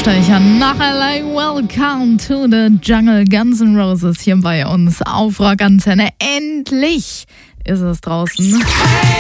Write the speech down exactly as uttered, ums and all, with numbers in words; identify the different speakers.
Speaker 1: Abstecher nach L A. Welcome to the Jungle. Guns N' Roses hier bei uns auf Rock Antenne. Endlich ist es draußen. Hey!